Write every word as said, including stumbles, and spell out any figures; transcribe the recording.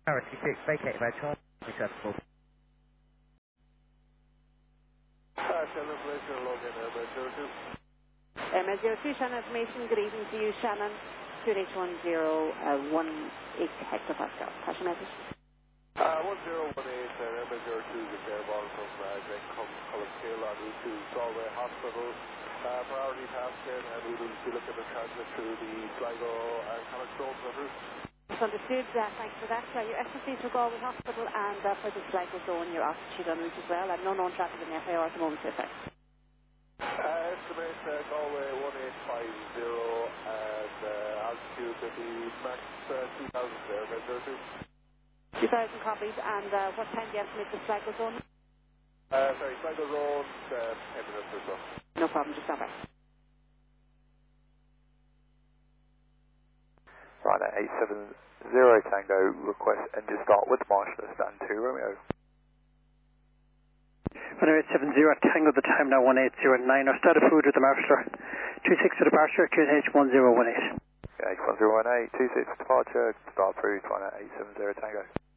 Tower T six, vacate by Charlie, acceptable. Uh, Shannon, place your log in M S zero two. M S zero two, Shannon information, good evening to you, Shannon. two H one zero one eight hectopascal. Pass your message. Uh, one zero one eight, uh, M S zero two is a airborne from uh, Glencom, Columkill on route to Galway Hospital. Uh, priority task in, and we will be looking to transit through the Sligo and Connachtstones en route. That's understood. Uh, thanks for that. Uh, your S S C for Galway Hospital and uh, for the Sligo zone, your altitude en route as well, and no known traffic in the F A R at the moment to effect. Uh, estimate uh, Galway one eight five zero and uh, altitude will be max uh, two thousand there, M S zero two. two thousand copies, and uh, what time do you estimate the Sligo zone? Uh, sorry, Sligo zone, uh, ten minutes or so. No problem, just stand by. Right at eight seven zero Tango, request engine start with Marshall, stand two Romeo. Runway eight seven zero Tango, the time now one eight zero nine, or start of food with the Marshaller. two six to departure, Q H one zero one eight. Yeah, one zero one eight, two six departure, start through, trying at eight seven zero Tango.